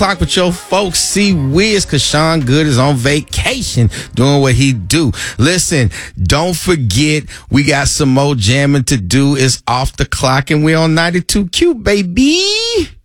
clock with your folks, see Wiz, cause Sean Good is on vacation doing what he do. Listen, don't forget, we got some more jamming to do. It's off the clock and we're on 92Q, baby.